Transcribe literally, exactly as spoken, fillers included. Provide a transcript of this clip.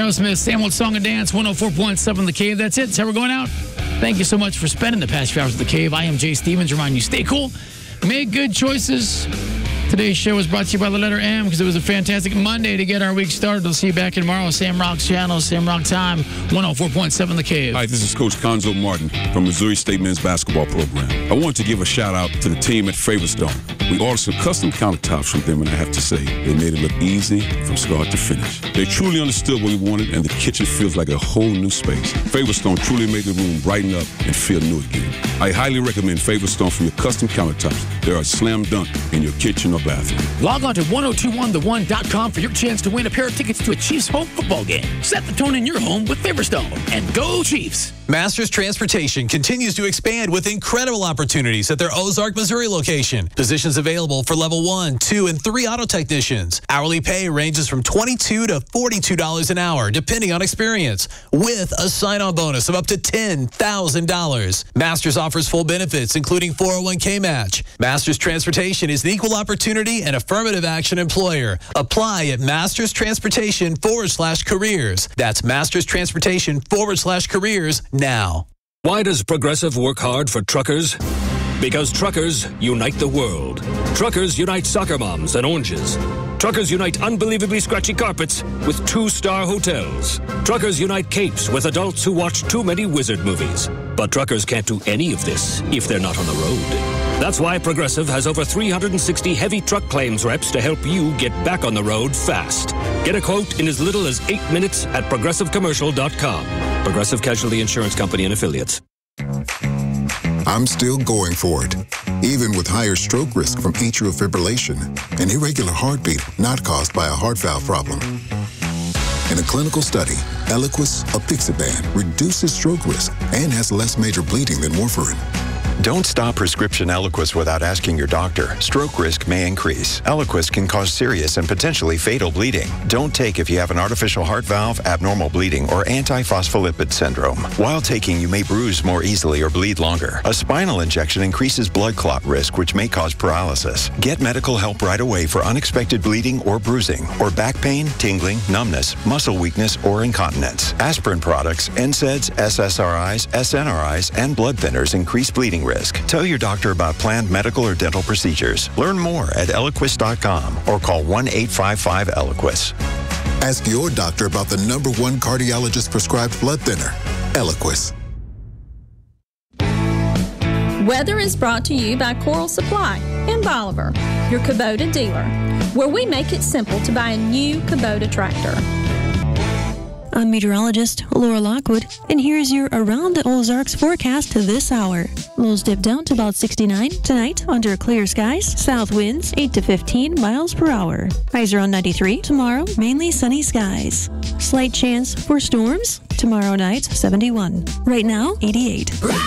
Aerosmith, Sam Old Song and Dance, one oh four point seven The Cave. That's it. That's how we're going out. Thank you so much for spending the past few hours at The Cave. I am Jay Stevens. Remind you, stay cool. Make good choices. Today's show was brought to you by the letter M because it was a fantastic Monday to get our week started. We'll see you back tomorrow. Sam Rock's channel, Sam Rock Time, one oh four point seven The Cave. Hi, this is Coach Conzo Martin from Missouri State Men's Basketball Program. I want to give a shout out to the team at Favorstone. We ordered some custom countertops from them, and I have to say, they made it look easy from start to finish. They truly understood what we wanted, and the kitchen feels like a whole new space. Favorstone truly made the room brighten up and feel new again. I highly recommend Favorstone for your custom countertops. They are a slam dunk in your kitchen or bathroom. Log on to ten twenty-one the one dot com for your chance to win a pair of tickets to a Chiefs home football game. Set the tone in your home with Favorstone, and go Chiefs! Masters Transportation continues to expand with incredible opportunities at their Ozark, Missouri location. Positions available for level one, two, and three auto technicians. Hourly pay ranges from twenty-two dollars to forty-two dollars an hour, depending on experience, with a sign-on bonus of up to ten thousand dollars. Masters offers full benefits, including four oh one k match. Masters Transportation is an equal opportunity and affirmative action employer. Apply at Masters Transportation forward slash careers. That's Masters Transportation forward slash careers now. Why does Progressive work hard for truckers? Because truckers unite the world. Truckers unite soccer moms and oranges. Truckers unite unbelievably scratchy carpets with two-star hotels. Truckers unite capes with adults who watch too many wizard movies. But truckers can't do any of this if they're not on the road. That's why Progressive has over three hundred sixty heavy truck claims reps to help you get back on the road fast. Get a quote in as little as eight minutes at progressive commercial dot com. Progressive Casualty Insurance Company and Affiliates. I'm still going for it, even with higher stroke risk from atrial fibrillation, an irregular heartbeat not caused by a heart valve problem. In a clinical study, Eliquis, apixaban, reduces stroke risk and has less major bleeding than warfarin. Don't stop prescription Eliquis without asking your doctor. Stroke risk may increase. Eliquis can cause serious and potentially fatal bleeding. Don't take if you have an artificial heart valve, abnormal bleeding, or antiphospholipid syndrome. While taking, you may bruise more easily or bleed longer. A spinal injection increases blood clot risk, which may cause paralysis. Get medical help right away for unexpected bleeding or bruising, or back pain, tingling, numbness, muscle weakness, or incontinence. Aspirin products, N SAIDs, S S R Is, S N R Is, and blood thinners increase bleeding risk. Tell your doctor about planned medical or dental procedures. Learn more at Eliquis dot com or call one eight five five Eliquis. Ask your doctor about the number one cardiologist prescribed blood thinner, Eliquis. Weather is brought to you by Coral Supply in Bolivar, your Kubota dealer, where we make it simple to buy a new Kubota tractor. I'm meteorologist Laura Lockwood, and here's your Around the Ozarks forecast to this hour. Lows dip down to about sixty-nine tonight under clear skies. South winds eight to fifteen miles per hour. Highs around ninety-three. Tomorrow, mainly sunny skies. Slight chance for storms. Tomorrow night, seventy-one. Right now, eighty-eight.